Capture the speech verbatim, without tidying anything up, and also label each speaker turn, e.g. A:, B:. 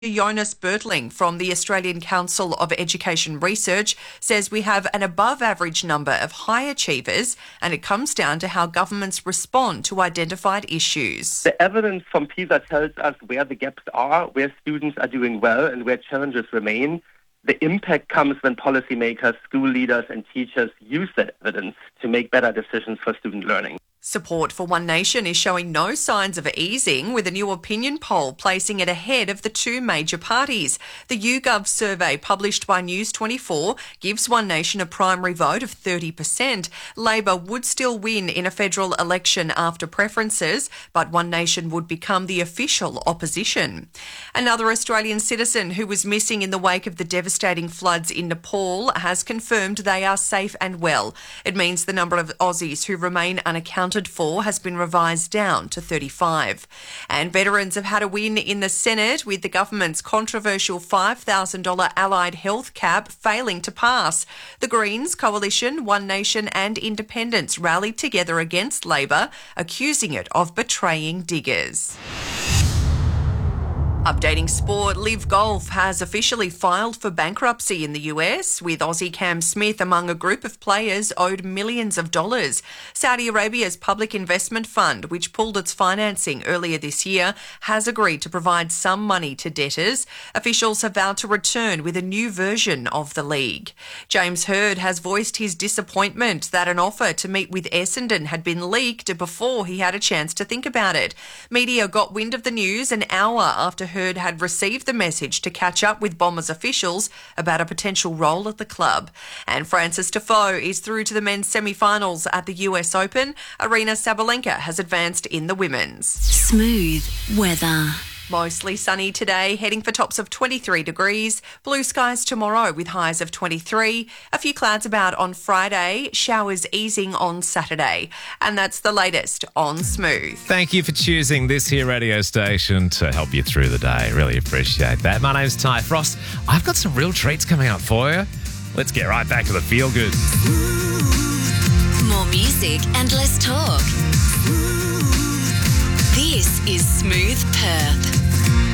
A: Jonas Bertling from the Australian Council of Education Research says we have an above-average number of high achievers, and it comes down to how governments respond to identified issues.
B: The evidence from PISA tells us where the gaps are, where students are doing well and where challenges remain. The impact comes when policymakers, school leaders and teachers use that evidence to make better decisions for student learning.
A: Support for One Nation is showing no signs of easing, with a new opinion poll placing it ahead of the two major parties. The YouGov survey published by News twenty-four gives One Nation a primary vote of thirty percent. Labor would still win in a federal election after preferences, but One Nation would become the official opposition. Another Australian citizen who was missing in the wake of the devastating floods in Nepal has confirmed they are safe and well. It means the number of Aussies who remain unaccounted for has been revised down to thirty-five. And veterans have had a win in the Senate, with the government's controversial five thousand dollars allied health cap failing to pass. The Greens, Coalition, One Nation and Independents rallied together against Labor, accusing it of betraying diggers. Updating sport, Live Golf has officially filed for bankruptcy in the U S, with Aussie Cam Smith among a group of players owed millions of dollars. Saudi Arabia's public investment fund, which pulled its financing earlier this year, has agreed to provide some money to debtors. Officials have vowed to return with a new version of the league. James Hird has voiced his disappointment that an offer to meet with Essendon had been leaked before he had a chance to think about it. Media got wind of the news an hour after Hird had received the message to catch up with Bombers officials about a potential role at the club. And Frances Tiafoe is through to the men's semi-finals at the U S Open. Aryna Sabalenka has advanced in the women's.
C: Smooth weather.
A: Mostly sunny today, heading for tops of twenty-three degrees. Blue skies tomorrow with highs of twenty-three. A few clouds about on Friday, showers easing on Saturday. And that's the latest on Smooth.
D: Thank you for choosing this here radio station to help you through the day. Really appreciate that. My name's Ty Frost. I've got some real treats coming up for you. Let's get right back to the feel good.
C: More music and less talk. This is Smooth Perth.